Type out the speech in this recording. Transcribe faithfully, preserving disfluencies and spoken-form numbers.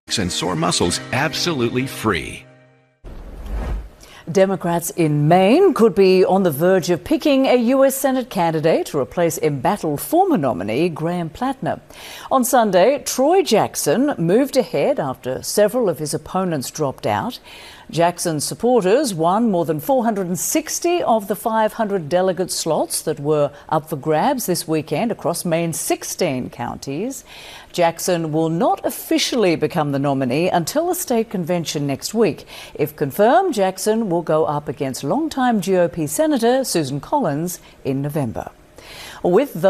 and sore muscles absolutely free. Democrats in Maine could be on the verge of picking a U S Senate candidate to replace embattled former nominee Graham Plattner. On Sunday, Troy Jackson moved ahead after several of his opponents dropped out. Jackson's supporters won more than four hundred sixty of the five hundred delegate slots that were up for grabs this weekend across Maine's sixteen counties. Jackson will not officially become the nominee until the state convention next week. If confirmed, Jackson will go up against longtime G O P Senator Susan Collins in November. With